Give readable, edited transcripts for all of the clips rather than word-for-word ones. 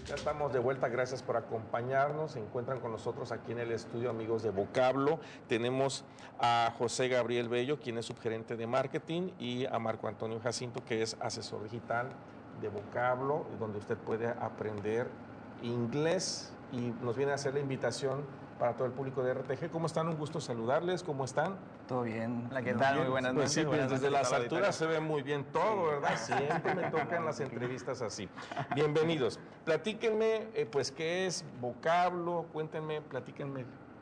Ya estamos de vuelta, gracias por acompañarnos. Se encuentran con nosotros aquí en el estudio amigos de Vocablo. Tenemos a José Gabriel Bello, quien es subgerente de marketing, y a Marco Antonio Jacinto, que es asesor digital de Vocablo, donde usted puede aprender inglés y nos viene a hacer la invitación para todo el público de RTG. ¿Cómo están? Un gusto saludarles. ¿Cómo están? Todo bien. Hola, ¿qué tal? Muy buenas Pues noches. sí, Buenas desde noches a las todo el alturas se auditorio. ve muy bien todo, ¿verdad? Siempre me tocan las entrevistas así. Bienvenidos. Platíquenme, pues, ¿qué es Vocablo? Cuéntenme, platíquenme.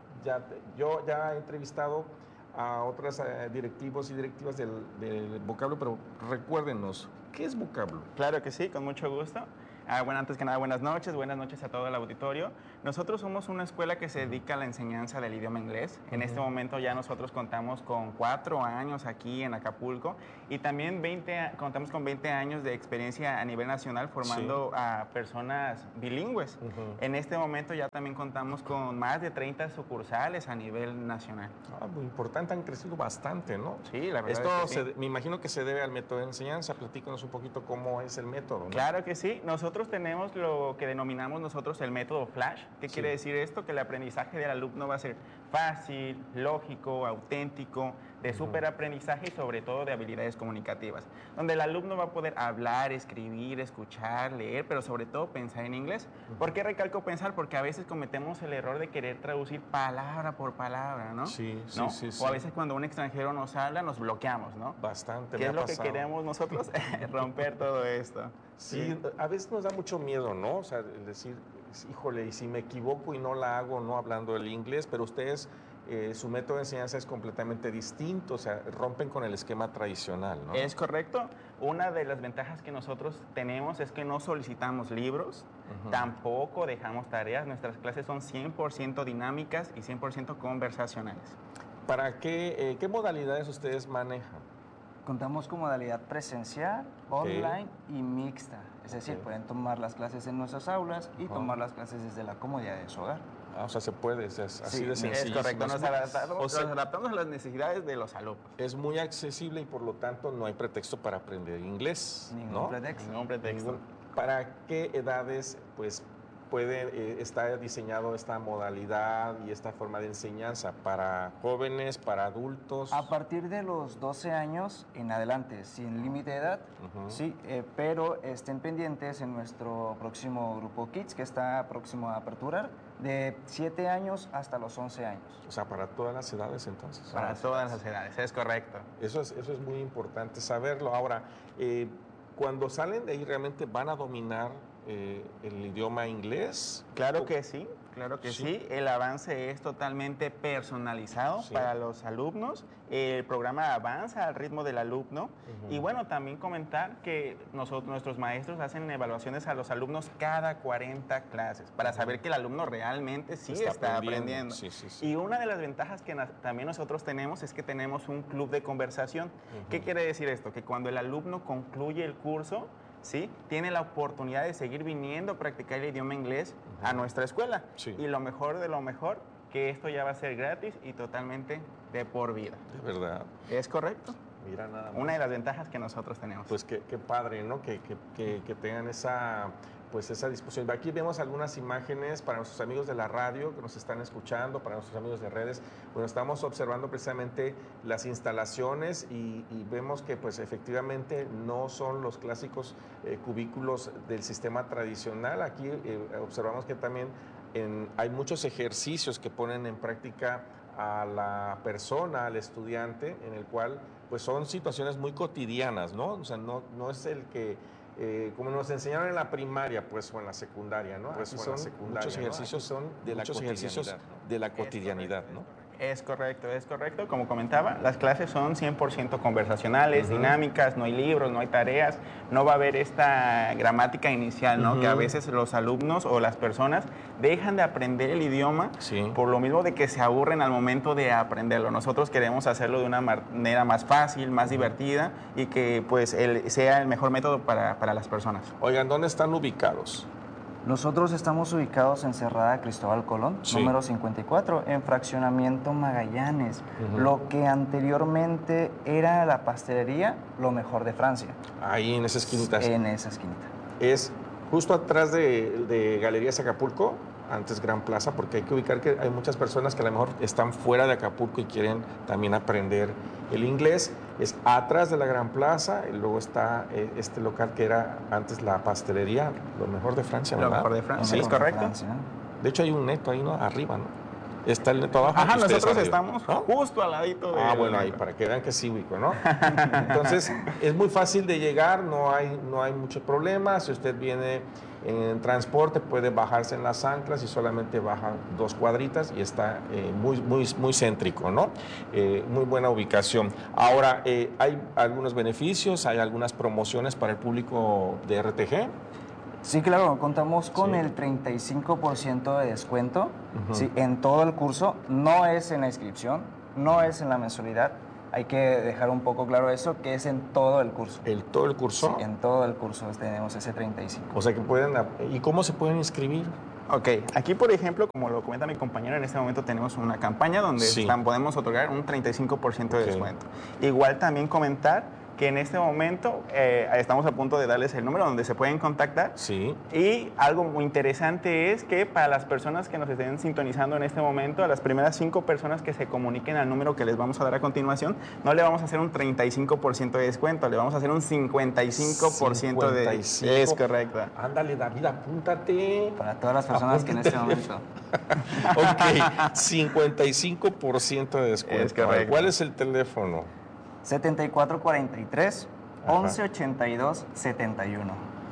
Yo ya he entrevistado a otras directivos y directivas del Vocablo, pero recuérdenos, ¿qué es Vocablo? Claro que sí, con mucho gusto. Bueno, antes que nada, buenas noches a todo el auditorio. Nosotros somos una escuela que se dedica a la enseñanza del idioma inglés. En este momento ya nosotros contamos con 4 años aquí en Acapulco y también contamos con 20 años de experiencia a nivel nacional formando a personas bilingües. En este momento ya también contamos con más de 30 sucursales a nivel nacional. Muy importante, han crecido bastante, ¿no? Sí, la verdad Esto es que sí. me imagino que se debe al método de enseñanza. Platícanos un poquito cómo es el método, ¿no? Claro que sí. Nosotros tenemos lo que denominamos nosotros el método Flash. ¿Qué quiere decir esto? Que el aprendizaje del alumno va a ser fácil, lógico, auténtico, de superaprendizaje y sobre todo de habilidades comunicativas, donde el alumno va a poder hablar, escribir, escuchar, leer, pero sobre todo pensar en inglés. ¿Por qué recalco pensar? Porque a veces cometemos el error de querer traducir palabra por palabra, ¿no? Sí, sí, ¿no? sí, sí. O a veces cuando un extranjero nos habla, nos bloqueamos, ¿no? Bastante. ¿Qué es lo que queremos nosotros? Romper todo esto. Sí, a veces nos da mucho miedo, ¿no? O sea, el decir, híjole, y si me equivoco y no la hago, no hablando el inglés, pero ustedes, su método de enseñanza es completamente distinto, o sea, rompen con el esquema tradicional, ¿no? Es correcto. Una de las ventajas que nosotros tenemos es que no solicitamos libros, tampoco dejamos tareas, nuestras clases son 100% dinámicas y 100% conversacionales. ¿Para qué modalidades ustedes manejan? Contamos con modalidad presencial, online y mixta. Es decir, pueden tomar las clases en nuestras aulas y tomar las clases desde la comodidad de su hogar. O sea, se puede, es así de sencillo. Es correcto, nos adaptamos a las necesidades de los alumnos. Es muy accesible y por lo tanto no hay pretexto para aprender inglés. Ningún pretexto. Ningún pretexto. ¿Para qué edades, pues, puede estar diseñado esta modalidad y esta forma de enseñanza? ¿Para jóvenes, para adultos? A partir de los 12 años en adelante, sin límite de edad, sí, pero estén pendientes en nuestro próximo grupo Kids, que está próximo a aperturar, de 7 años hasta los 11 años. O sea, para todas las edades entonces. Para todas las edades, es correcto. Eso es muy importante saberlo. Ahora, cuando salen de ahí, ¿realmente van a dominar el idioma inglés? Claro que sí, claro que sí. El avance es totalmente personalizado para los alumnos. El programa avanza al ritmo del alumno. Y bueno, también comentar que nuestros maestros hacen evaluaciones a los alumnos cada 40 clases para saber que el alumno realmente sí está aprendiendo. Y una de las ventajas que también nosotros tenemos es que tenemos un club de conversación. ¿Qué quiere decir esto? Que cuando el alumno concluye el curso, ¿sí? Tiene la oportunidad de seguir viniendo a practicar el idioma inglés a nuestra escuela. Y lo mejor de lo mejor, que esto ya va a ser gratis y totalmente de por vida. De verdad. ¿Es correcto? Mira, nada más. Una de las ventajas que nosotros tenemos. Pues qué padre, ¿no? Que tengan esa disposición. Aquí vemos algunas imágenes para nuestros amigos de la radio que nos están escuchando, para nuestros amigos de redes. Bueno, estamos observando precisamente las instalaciones y vemos que pues efectivamente no son los clásicos cubículos del sistema tradicional. Aquí observamos que también hay muchos ejercicios que ponen en práctica a la persona, al estudiante, en el cual pues son situaciones muy cotidianas, ¿no? O sea, no es el que como nos enseñaron en la primaria, pues, o en la secundaria, ¿no? Pues muchos ejercicios son de la cotidianidad, ¿no? Es correcto, es correcto. Como comentaba, las clases son 100% conversacionales, dinámicas, no hay libros, no hay tareas, no va a haber esta gramática inicial, ¿no? Que a veces los alumnos o las personas dejan de aprender el idioma por lo mismo de que se aburren al momento de aprenderlo. Nosotros queremos hacerlo de una manera más fácil, más divertida y que pues sea el mejor método para las personas. Oigan, ¿dónde están ubicados? Nosotros estamos ubicados en Cerrada Cristóbal Colón, número 54, en Fraccionamiento Magallanes, lo que anteriormente era la pastelería Lo Mejor de Francia. Ahí en esa esquinita. En esa esquinita. Es justo atrás de Galerías Acapulco, antes Gran Plaza, porque hay que ubicar que hay muchas personas que a lo mejor están fuera de Acapulco y quieren también aprender el inglés. Es atrás de la Gran Plaza, y luego está este local que era antes la pastelería, lo mejor de Francia, ¿verdad? Lo mejor de Francia, Sí, ¿es correcto? De hecho hay un Neto ahí, ¿no? Arriba, ¿no? Está el Neto abajo. Ajá, nosotros arriba, estamos, ¿no?, justo al ladito de... Bueno, ahí, para que vean que sí ubico, ¿no? Entonces, es muy fácil de llegar, no hay mucho problema. Si usted viene en transporte, puede bajarse en las anclas y solamente baja 2 cuadritas y está muy céntrico, ¿no? Muy buena ubicación. Ahora, hay algunos beneficios, hay algunas promociones para el público de RTG. Sí, claro, contamos con el 35% de descuento en todo el curso. No es en la inscripción, no es en la mensualidad. Hay que dejar un poco claro eso, que es en todo el curso. ¿Todo el curso? Sí, en todo el curso tenemos ese 35%. O sea que pueden... ¿Y cómo se pueden inscribir? Ok, aquí por ejemplo, como lo comenta mi compañero, en este momento tenemos una campaña donde podemos otorgar un 35% de descuento. Igual también comentar que en este momento estamos a punto de darles el número donde se pueden contactar. Sí. Y algo muy interesante es que para las personas que nos estén sintonizando en este momento, a las primeras 5 personas que se comuniquen al número que les vamos a dar a continuación, no le vamos a hacer un 35% de descuento, le vamos a hacer un 55% de descuento. Es correcto. Ándale, David, apúntate. Para todas las personas que en este momento. Ok, 55% de descuento. Es correcto. ¿Cuál es el teléfono? 7443 1182 71.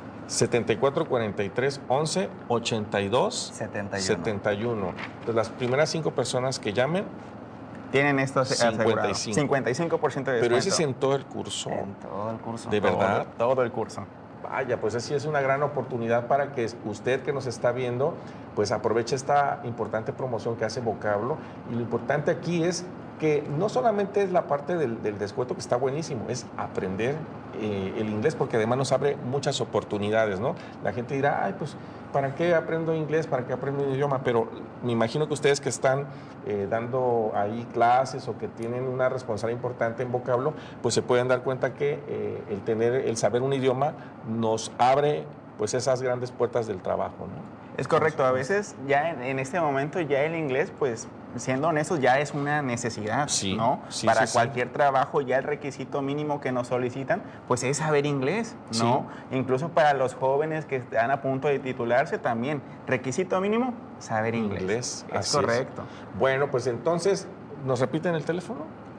7443 1182 71. Entonces, las primeras 5 personas que llamen tienen esto asegurado. 55% de descuento. Pero ese es en todo el curso. En todo el curso. ¿De verdad? Todo el curso. Vaya, pues así es una gran oportunidad para que usted que nos está viendo, pues aproveche esta importante promoción que hace Vocablo. Y lo importante aquí es que no solamente es la parte del descuento, que está buenísimo, es aprender el inglés, porque además nos abre muchas oportunidades, ¿no? La gente dirá, ay, pues, ¿para qué aprendo inglés? ¿Para qué aprendo un idioma? Pero me imagino que ustedes que están dando ahí clases o que tienen una responsabilidad importante en Vocablo, pues se pueden dar cuenta que el saber un idioma nos abre pues esas grandes puertas del trabajo, ¿no? Es correcto, a veces ya en este momento ya el inglés, pues siendo honestos, ya es una necesidad, ¿no? Para cualquier trabajo ya el requisito mínimo que nos solicitan, pues es saber inglés, ¿no? Incluso para los jóvenes que están a punto de titularse también, requisito mínimo, saber inglés. Es correcto. Bueno, pues entonces, ¿nos repiten el teléfono?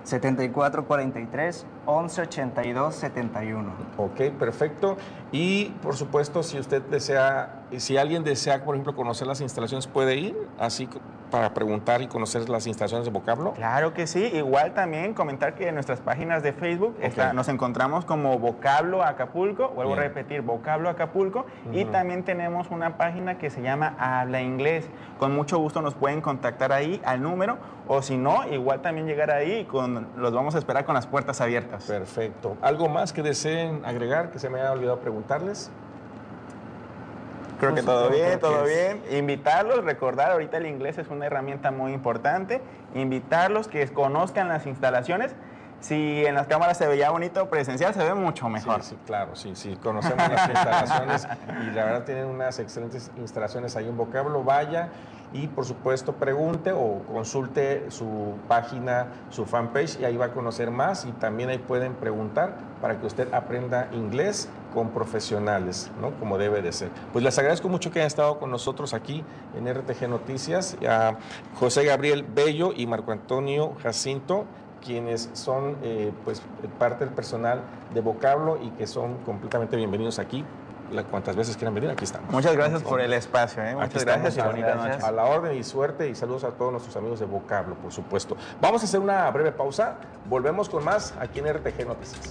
7443 1182 71. Ok, perfecto. Y por supuesto, si usted desea, si alguien desea, por ejemplo, conocer las instalaciones, ¿puede ir así para preguntar y conocer las instalaciones de Vocablo? Claro que sí. Igual también comentar que en nuestras páginas de Facebook nos encontramos como Vocablo Acapulco. Vuelvo a repetir, Vocablo Acapulco. Y también tenemos una página que se llama Habla Inglés. Con mucho gusto nos pueden contactar ahí al número, o si no, igual también llegar ahí y los vamos a esperar con las puertas abiertas. Perfecto. ¿Algo más que deseen agregar, que se me haya olvidado preguntarles? Creo que todo bien. Invitarlos, recordar, ahorita el inglés es una herramienta muy importante. Invitarlos que conozcan las instalaciones. Si en las cámaras se veía bonito, presencial se ve mucho mejor. Sí, claro, sí. Conocemos las instalaciones y la verdad tienen unas excelentes instalaciones ahí en Vocablo. Vaya y por supuesto pregunte o consulte su página, su fanpage, y ahí va a conocer más, y también ahí pueden preguntar para que usted aprenda inglés con profesionales, ¿no? Como debe de ser. Pues les agradezco mucho que hayan estado con nosotros aquí en RTG Noticias, a José Gabriel Bello y Marco Antonio Jacinto, quienes son pues parte del personal de Vocablo y que son completamente bienvenidos aquí. Cuantas veces quieran venir, aquí estamos. Muchas gracias por el espacio. Muchas gracias y bonita noche. A la orden y suerte, y saludos a todos nuestros amigos de Vocablo, por supuesto. Vamos a hacer una breve pausa. Volvemos con más aquí en RTG Noticias.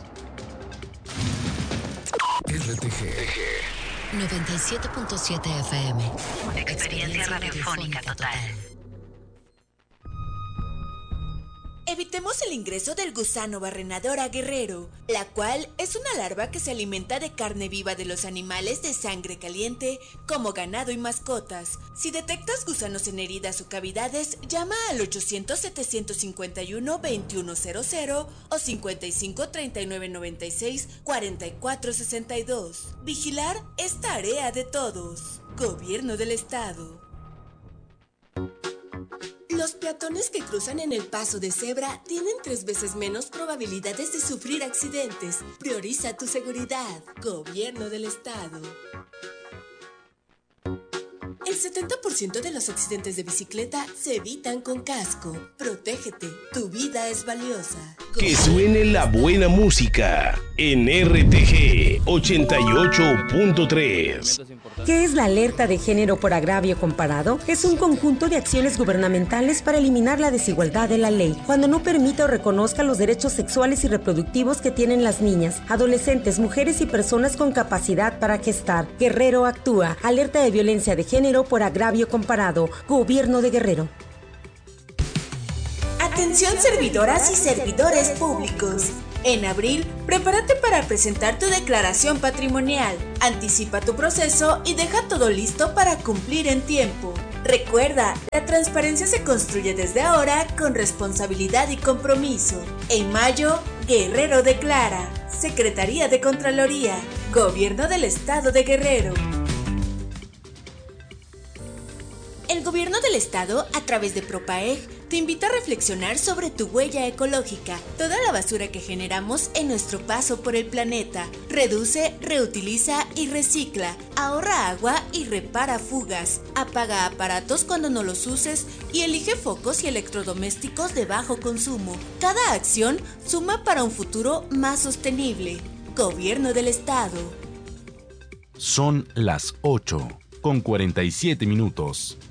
RTG 97.7 FM. Una experiencia radiofónica total. Evitemos el ingreso del gusano barrenador a Guerrero, la cual es una larva que se alimenta de carne viva de los animales de sangre caliente, como ganado y mascotas. Si detectas gusanos en heridas o cavidades, llama al 800-751-2100 o 55-3996-4462. Vigilar es tarea de todos. Gobierno del Estado. Los peatones que cruzan en el paso de cebra tienen 3 veces menos probabilidades de sufrir accidentes. Prioriza tu seguridad. Gobierno del Estado. El 70% de los accidentes de bicicleta se evitan con casco. Protégete, tu vida es valiosa. Que suene la buena música en RTG 88.3. ¿Qué es la alerta de género por agravio comparado? Es un conjunto de acciones gubernamentales para eliminar la desigualdad de la ley, cuando no permita o reconozca los derechos sexuales y reproductivos que tienen las niñas, adolescentes, mujeres y personas con capacidad para gestar. Guerrero actúa. Alerta de violencia de género por agravio comparado. Gobierno de Guerrero. Atención servidoras y servidores públicos. En abril, prepárate para presentar tu declaración patrimonial. Anticipa tu proceso y deja todo listo para cumplir en tiempo. Recuerda, la transparencia se construye desde ahora con responsabilidad y compromiso. En mayo, Guerrero declara. Secretaría de Contraloría. Gobierno del Estado de Guerrero. El Gobierno del Estado, a través de Propaeg, te invita a reflexionar sobre tu huella ecológica, toda la basura que generamos en nuestro paso por el planeta. Reduce, reutiliza y recicla, ahorra agua y repara fugas, apaga aparatos cuando no los uses y elige focos y electrodomésticos de bajo consumo. Cada acción suma para un futuro más sostenible. Gobierno del Estado. Son las 8:47.